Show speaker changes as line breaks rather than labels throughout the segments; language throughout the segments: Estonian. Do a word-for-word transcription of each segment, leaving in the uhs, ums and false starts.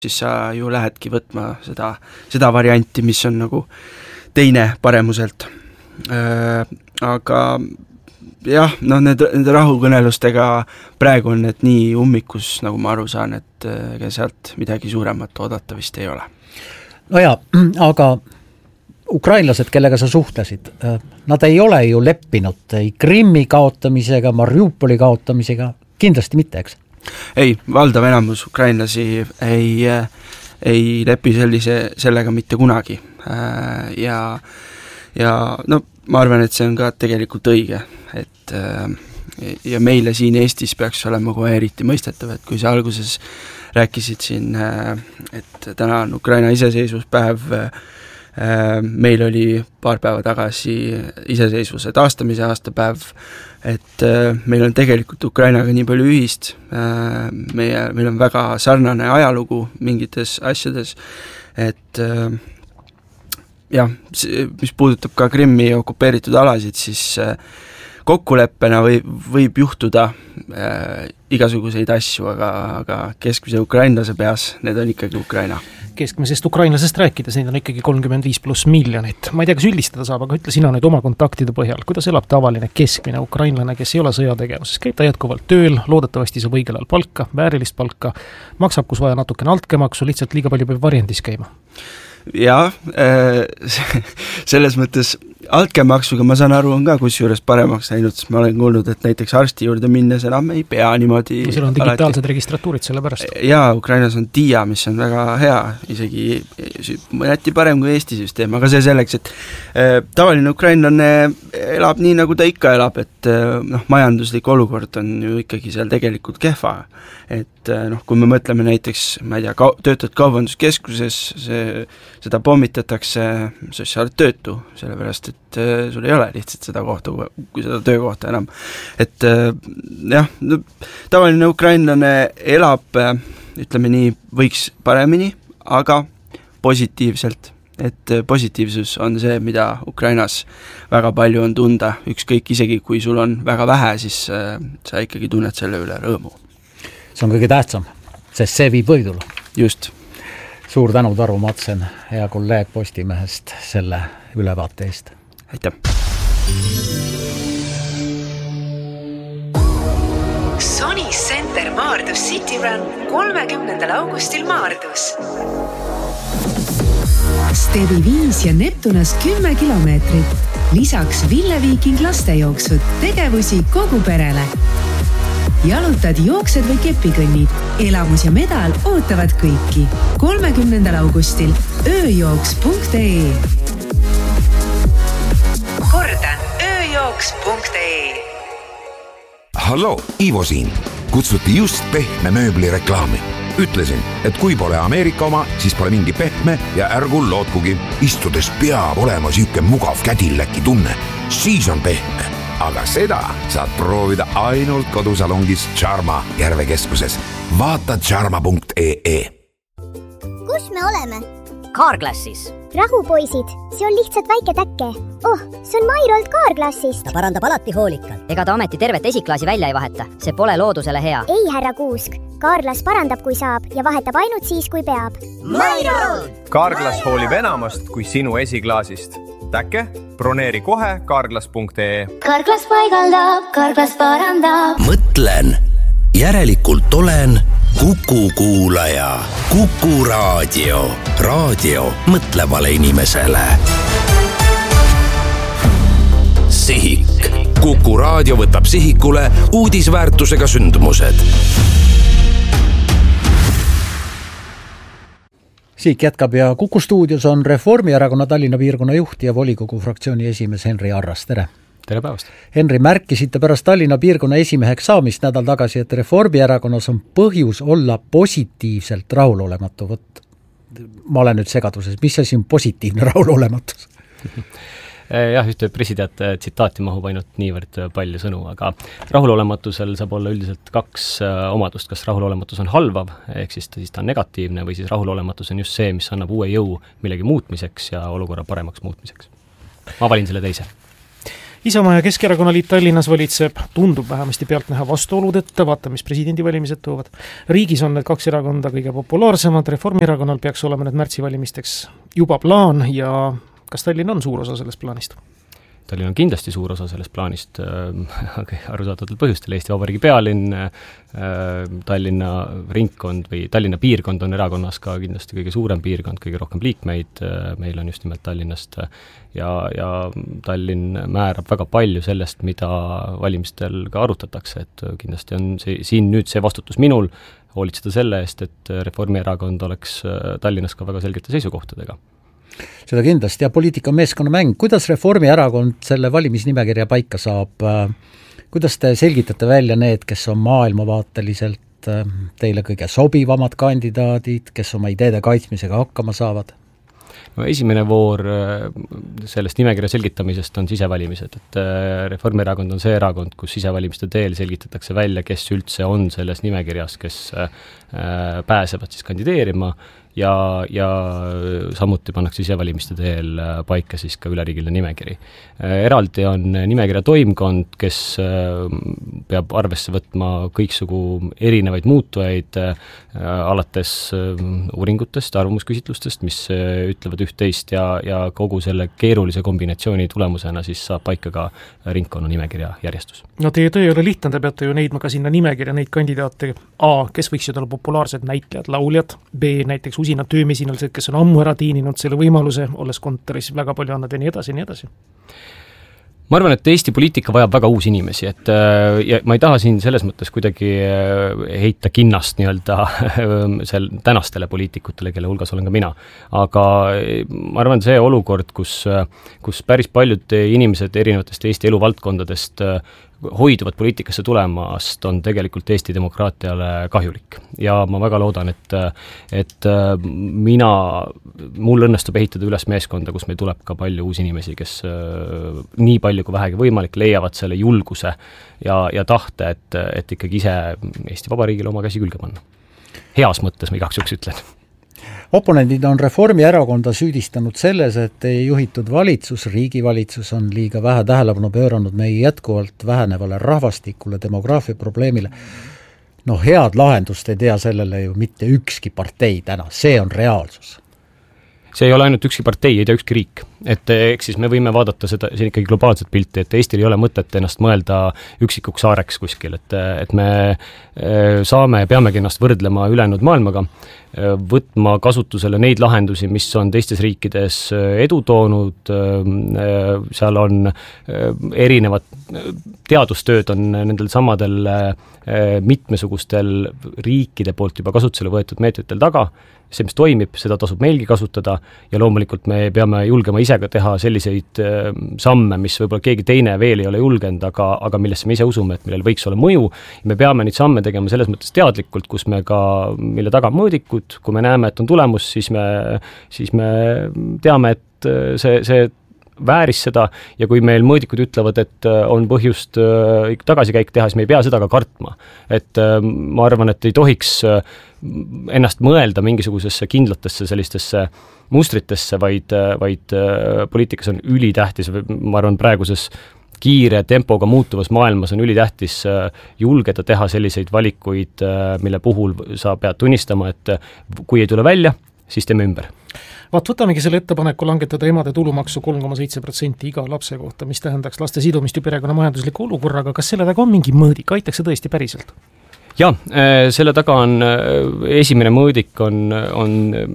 siis sa ju lähedki võtma seda, seda varianti, mis on nagu teine paremuselt. Aga jah, no need, need rahukõnelustega praegu on need nii ummikus, nagu ma aru saan, et ega sealt midagi suuremat oodata vist ei ole.
No jaa, aga ukrainlased, kellega sa suhtlesid, nad ei ole ju leppinud ei Krimmi kaotamisega, Mariupoli kaotamisega, kindlasti mitte, eks?
Ei, valdav enamus ukrainlasi ei, ei lepi sellise, sellega mitte kunagi. Ja, ja no, ma arvan, et see on ka tegelikult õige, et ja meile siin Eestis peaks olema kohe eriti mõistetav, et kui sa alguses rääkisid siin, et täna on Ukraina iseseisvuspäev, meil oli paar päeva tagasi iseseisvuse taastamise aastapäev, et meil on tegelikult Ukrainaga nii palju ühist, meie, meil on väga sarnane ajalugu mingites asjades, et jah, mis puudutab ka Krimmi okupeeritud alasid, siis kokkuleppena või, võib juhtuda äh, igasuguseid asju, aga, aga keskmise ukrainlase peas need on ikkagi Ukraina.
Keskmisest ukrainlasest rääkides, neid on ikkagi kolmkümmend viis pluss miljonit. Ma ei tea, kas üldistada saab, aga ütle sina nüüd oma kontaktide põhjal, kuidas elab tavaline keskmine ukrainlane, kes ei ole sõjategevuses, käib ta jätkuvalt tööl, loodetavasti saab õigel ajal palka, väärilist palka, maksab, kus vaja natukene altkäemaksu, lihtsalt liiga palju peab varjendis käima.
Jaa, selles mõttes altkäemaksuga ma saan aru on ka kusjuures paremaks läinud, sest ma olen kuulnud, et näiteks arsti juurde minnes enam ei pea niimoodi
no, seal on digitaalsed alati registratuurid selle pärast.
Jaa, Ukrainas on D I A, mis on väga hea, isegi mõneti parem kui Eesti süsteem, aga see selleks, et äh, tavaline ukrainlane elab nii, nagu ta ikka elab, et äh, noh, majanduslik olukord on ju ikkagi seal tegelikult kehva, et äh, noh, kui me mõtleme näiteks, ma ei tea, ka- töötad kaubanduskeskuses, see, seda pommitatakse, sest sa oled töötu, sellepärast, et äh, sul ei ole lihtsalt seda kohta, kui seda töökohta enam. Et äh, jah, no, tavaline ukrainlane elab, äh, ütleme nii, võiks paremini, aga positiivselt, et äh, positiivsus on see, mida Ukrainas väga palju on tunda, ükskõik isegi kui sul on väga vähe, siis äh, sa ikkagi tunned selle üle rõõmu.
See on kõige tähtsam, sest see viib võidule.
Just.
Suur tänu, Taru Matsen, hea kolleeg Postimehest selle ülevaate eest.
Aitäh!
Sony Center Maardus City Run kolmekümnendal augustil Maardus. Stevi viis ja Neptunast kümme kilomeetrit. Lisaks Ville Viiking lastejooksud, tegevusi kogu perele. Jalutad, jooksed või kepikõnnid, elamus ja medal ootavad kõiki. kolmekümnendal augustil ööjooks punkt ee. Kordan, ööjooks punkt ee.
Hallo, Ivo siin. Kutsuti just pehme mööbli reklaami. Ütlesin, et kui pole Ameerika oma, siis pole mingi pehme ja ärgu lootkugi. Istudes peab olema süüke mugav kädilläki tunne. Siis on pehme. Aga seda saad proovida ainult kodusalongis Charma Järvekeskuses. Vaata charma punkt ee.
Kus me oleme?
Carglassis.
Rahupoisid, see on lihtsalt väike täkke. Oh, see on Mairolt Carglassist.
Ta parandab alati hoolikalt. Ega ta ameti tervet esiklaasi välja ei vaheta. See pole loodusele hea.
Ei, härra Kuusk. Carglass parandab, kui saab ja vahetab ainult siis, kui peab.
Mairolt!
Carglass hoolib enamast kui sinu esiklaasist. Täkke, broneeri kohe carglass punkt ee.
Carglass paigaldab, Carglass parandab.
Mõtlen, järelikult olen Kuku kuulaja. Kuku raadio. Raadio mõtlevale inimesele. Sihik. Kuku raadio võtab sihikule uudisväärtusega sündmused.
Siik jätkab ja Kuku stuudios on Reformierakonna Tallinna piirkonna juht ja volikogu fraktsiooni esimees Henri Arras. Tere!
Tere päevast!
Henri, märkisite pärast Tallinna piirkonna esimeheks saamist nädal tagasi, et Reformierakonnas on põhjus olla positiivselt rahulolematu. Võt, ma olen nüüd segaduses. Mis asi on positiivne rahulolematus?
Jah, just presideat tsitaati mahub ainult niivõrd palju sõnu, aga rahulolematusel saab olla üldiselt kaks omadust, kas rahulolematus on halvav, ehk siis, siis ta on negatiivne, või siis rahulolematus on just see, mis annab uue jõu millegi muutmiseks ja olukorra paremaks muutmiseks. Ma valin selle teise.
Isamaa ja Keskerakonna liit Tallinnas valitseb, tundub vähemasti pealtnäha vastuoludeta, vaata, mis presidendivalimised toovad. Riigis on need kaks erakonda kõige populaarsemad, Reformierakonnal peaks olema need märtsivalimisteks juba plaan ja kas Tallinn on suur osa sellest plaanist?
Tallinn on kindlasti suur osa sellest plaanist, aga arusaadaval põhjustel Eesti Vabariigi pealinn, Tallinna ringkond või Tallinna piirkond on erakonnas ka kindlasti kõige suurem piirkond, kõige rohkem liikmeid, meil on just nimelt Tallinnast ja, ja Tallinn määrab väga palju sellest, mida valimistel ka arutatakse, et kindlasti on see, siin nüüd see vastutus minul hoolitseda selle eest, et Reformierakond oleks Tallinnas ka väga selgete seisukohtadega.
Seda kindlasti ja poliitika meeskonna mäng, kuidas Reformierakond selle valimisnimekirja paika saab, kuidas te selgitate välja need, kes on maailmavaateliselt teile kõige sobivamad kandidaadid, kes oma ideede kaitsmisega hakkama saavad?
No, esimene voor sellest nimekirja selgitamisest on sisevalimised, et Reformierakond on see erakond, kus sisevalimiste teel selgitatakse välja, kes üldse on selles nimekirjas, kes pääsevad siis kandideerima ja, ja samuti pannakse sisevalimiste teel paika siis ka üleriigiline nimekiri. Eraldi on nimekirja toimkond, kes peab arvesse võtma kõiksugu erinevaid muutujaid, alates uuringutest, arvamusküsitlustest, mis ütlevad üht-teist ja, ja kogu selle keerulise kombinatsiooni tulemusena siis saab paika ka ringkonna nimekirja järjestus.
No teie töö ei ole lihtne, te peate ju neidma ka sinna nimekirja neid kandidaate A, kes võiksid olla populaarsed näitlejad, lauljad, B, näiteks usinad töömesinalised, kes on ammu ära tiininud selle võimaluse, olles kontoris väga palju annad ja nii edasi, nii edasi.
Ma arvan, et Eesti poliitika vajab väga uusi inimesi, et ja ma ei taha siin selles mõttes kuidagi heita kinnast nii-öelda sel tänastele poliitikutele, kelle hulgas olen ka mina. Aga ma arvan, see olukord, kus, kus päris paljud inimesed erinevatest Eesti eluvaldkondadest hoiduvad poliitikasse tulemast, on tegelikult Eesti demokraatiale kahjulik. Ja ma väga loodan, et, et mina, mul õnnestub ehitada üles meeskonda, kus meil tuleb ka palju uusi inimesi, kes nii palju kui vähegi võimalik leiavad selle julguse ja, ja tahte, et, et ikkagi ise Eesti Vabariigile oma käsi külge panna. Heas mõttes ma igaks juhuks ütlen.
Oponendid on Reformierakonda süüdistanud selles, et juhitud valitsus, riigivalitsus on liiga vähe tähelepanu pööranud meie jätkuvalt vähenevale rahvastikule, demograafia probleemile. No head lahendust ei tea sellele ju mitte ükski partei täna, see on reaalsus.
See ei ole ainult ükski partei, ei tea ükski riik. Et eks siis me võime vaadata seda, see ikkagi globaalset pilti, et Eestil ei ole mõtet ennast mõelda üksikuks saareks kuskil, et, et me saame ja peamegi ennast võrdlema ülejäänud maailmaga, võtma kasutusele neid lahendusi, mis on teistes riikides edu toonud, seal on erinevad teadustööd on nendel samadel mitmesugustel riikide poolt juba kasutusele võetud meetoditel taga, see, mis toimib, seda tasub meilgi kasutada ja loomulikult me peame julgema ise ka teha selliseid samme, mis võib-olla keegi teine veel ei ole julgenud, aga, aga millesse me ise usume, et millel võiks olla mõju. Me peame neid samme tegema selles mõttes teadlikult, kus me ka, mille taga mõõdikud, kui me näeme, et on tulemus, siis me, siis me teame, et see, see vääris seda ja kui meil mõõdikud ütlevad, et on põhjust tagasikäik teha, siis me ei pea seda ka kartma. Et ma arvan, et ei tohiks ennast mõelda mingisugusesse kindlatesse sellistesse mustritesse, vaid, vaid poliitikas on ülitähtis, ma arvan praeguses kiire tempoga muutuvas maailmas on ülitähtis julgeda teha selliseid valikuid, mille puhul sa pead tunnistama, et kui ei tule välja, siis teeme ümber.
Vaat võtamegi selle ettepaneku langetada emade tulumaksu kolm koma seitse protsenti iga lapse kohta, mis tähendaks laste sidumist ju perekonna majandusliku olukorraga. Kas selle taga on mingi mõõdik? Aitaks see tõesti päriselt?
Ja, selle taga on, esimene mõõdik on, on,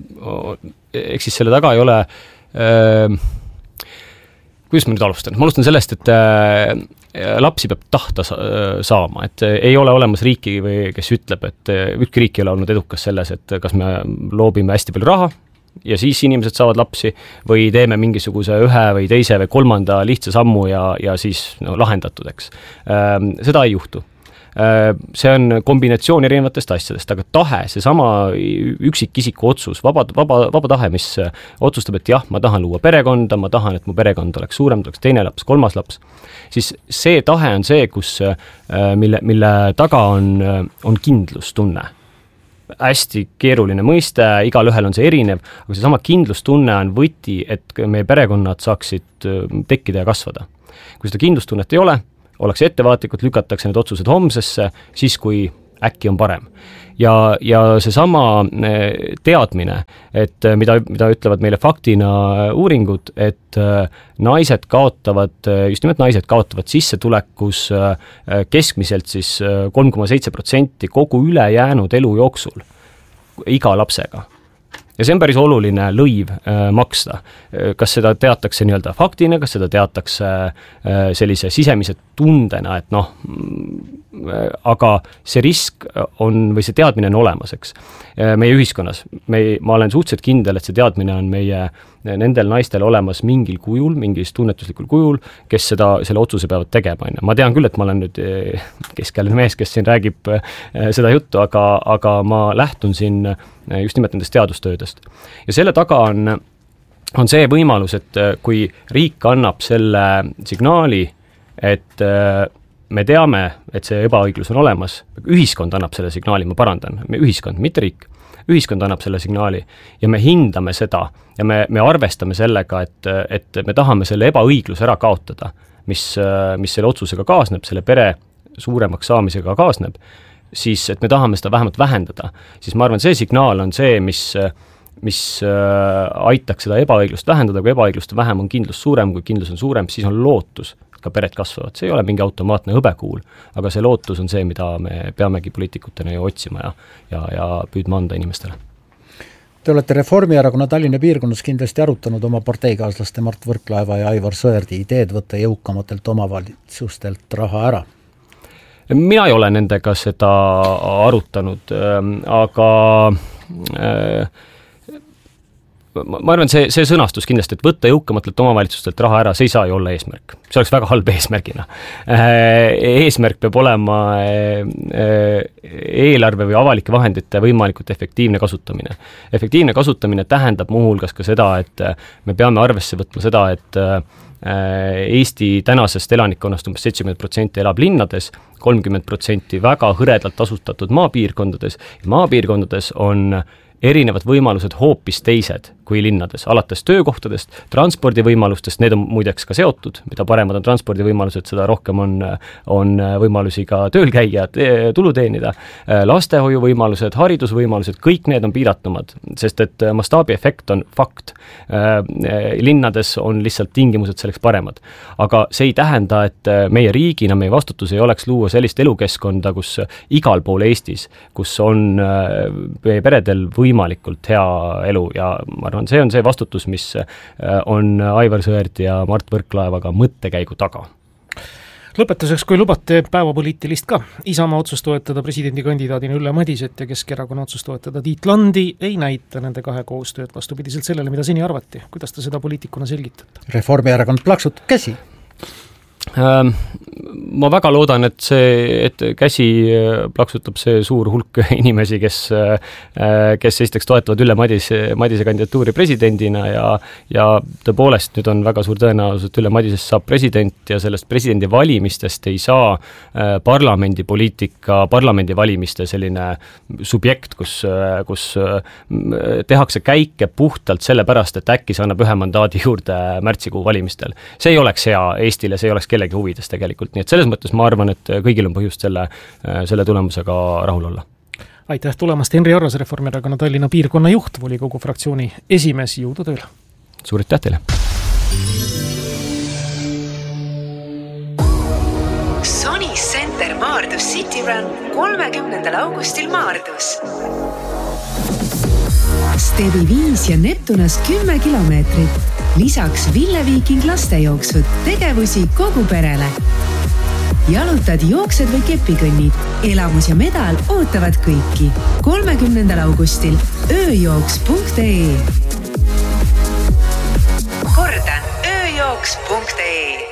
eks siis selle taga ei ole, äh, kuidas ma nüüd alustan? Ma alustan sellest, et äh, lapsi peab tahta saama, et ei ole olemas riiki, või, kes ütleb, et ükski riik ei ole olnud edukas selles, et kas me loobime hästi palju raha, ja siis inimesed saavad lapsi või teeme mingisuguse ühe või teise või kolmanda lihtsa sammu ja, ja siis no, lahendatud, eks. Seda ei juhtu. See on kombinatsioon erinevatest asjadest, aga tahe, see sama üksikisiku otsus, vaba, vaba, vaba tahe, mis otsustab, et jah, ma tahan luua perekonda, ma tahan, et mu perekond oleks suurem, oleks teine laps, kolmas laps, siis see tahe on see, kus, mille, mille taga on, on kindlustunne. Hästi keeruline mõiste, igal ühel on see erinev, aga see sama kindlustunne on võti, et meie perekonnad saaksid tekkida ja kasvada. kui seda kindlustunnet ei ole, ollakse ettevaatlikult, lükatakse need otsused homsesse, siis kui äkki on parem. Ja, ja seesama teadmine, et mida, mida ütlevad meile faktina uuringud, et naised kaotavad, just nimelt naised kaotavad sissetulekus keskmiselt siis kolm koma seitse protsenti kogu ülejäänud elu jooksul iga lapsega. Ja see on päris oluline lõiv äh, maksta. Kas seda teatakse nii-öelda faktina, kas seda teatakse äh, sellise sisemise tundena, et noh, äh, aga see risk on, või see teadmine on olemas, eks. Äh, meie ühiskonnas, me, ma olen suhteliselt kindel, et see teadmine on meie nendel naistel olemas mingil kujul, mingis tunnetuslikul kujul, kes seda, selle otsuse peavad tegema. Ma tean küll, et ma olen nüüd keskealine mees, kes siin räägib seda juttu, aga, aga ma lähtun siin just nimelt nendest teadustöödest. Ja selle taga on, on see võimalus, et kui riik annab selle signaali, et me teame, et see ebaõiglus on olemas, ühiskond annab selle signaali, ma parandan, me ühiskond, mitte riik. Ühiskond annab selle signaali ja me hindame seda ja me, me arvestame sellega, et, et me tahame selle ebaõigluse ära kaotada, mis, mis selle otsusega kaasneb, selle pere suuremaks saamisega kaasneb, siis et me tahame seda vähemalt vähendada, siis ma arvan, see signaal on see, mis, mis aitaks seda ebaõiglust vähendada, kui ebaõiglust vähem on kindlus suurem, kui kindlus on suurem, siis on lootus, ka pered kasvavad. See ei ole mingi automaatne hõbekuul, aga see lootus on see, mida me peamegi poliitikutena ju otsima ja, ja, ja püüdma anda inimestele.
Te olete Reformierakonna Tallinna piirkonnas kindlasti arutanud oma parteikaaslaste Mart Võrklaeva ja Aivar Sõerdi ideed võtta jõukamatelt omavalitsustelt raha ära.
Mina ei ole nendega seda arutanud, aga äh, ma arvan, see, see sõnastus kindlasti, et võtta jõukamatelt omavalitsustelt raha ära, see ei saa ju olla eesmärk. See oleks väga halb eesmärgina. Eesmärk peab olema eelarve või avalike vahendite võimalikult efektiivne kasutamine. Efektiivne kasutamine tähendab muuhulgas ka seda, et me peame arvesse võtma seda, et Eesti tänasest elanikkonnast umbes seitsekümmend protsenti elab linnades, kolmkümmend protsenti väga hõredalt asustatud maapiirkondades. Maapiirkondades on erinevad võimalused hoopis teised kui linnades, alates töökohtadest, transpordivõimalustest, need on muideks ka seotud, mida paremad on transpordivõimalused, seda rohkem on, on võimalusi ka tööl käia, tulu teenida, lastehoiuvõimalused, haridusvõimalused, kõik need on piiratumad, sest et mastaabiefekt on fakt. Linnades on lihtsalt tingimused selleks paremad. Aga see ei tähenda, et meie riigina, meie vastutus ei oleks luua sellist elukeskkonda, kus igal pool Eestis, kus on meie peredel võimalikult hea elu ja ma arvan, see on see vastutus, mis on Aivar Sõerd ja Mart Võrklaevaga mõttekäigu taga.
Lõpetuseks, kui lubate päevapoliitilist ka. Isamaa otsus toetada presidendikandidaadina Ülle Madiset ja Keskerakonna otsus toetada Tiit Landi ei näita nende kahe koostööd vastupidiselt sellele, mida seni arvati. Kuidas te seda poliitikuna selgitate?
Reformierakond plaksutab käsi.
Ma väga loodan, et see, et käsi plaksutab see suur hulk inimesi, kes, kes esiteks toetavad Ülle Madise, Madise kandidatuuri presidendina ja, ja tõepoolest nüüd on väga suur tõenäosus, et Ülle Madisest saab president ja sellest presidendi valimistest ei saa parlamendi poliitika, parlamendi valimiste selline subjekt, kus, kus tehakse käike puhtalt sellepärast, et äkki see annab ühe mandaadi juurde märtsikuu valimistel. See ei oleks hea Eestile, see ei oleks kellegi huvides tegelikult, nii et selles mõttes ma arvan, et kõigil on põhjust selle, selle tulemusega rahul olla.
Aitäh tulemast, Henri Arras, Reformierakonna Tallinna piirkonna juht, volikogu fraktsiooni esimees, jõudu tööle.
Suur aitäh teile.
Sony Center Maardus City Run kolmekümnendal augustil Maardus. Stebi viis ja Neptunast kümme kilomeetrit. Lisaks Ville Viiking lastejooksud, tegevusi kogu perele. Jalutad, jooksed või kepikõnnid, elamus ja medal ootavad kõiki. kolmekümnendal augustil ööjooks punkt ee. Kordan, ööjooks punkt ee.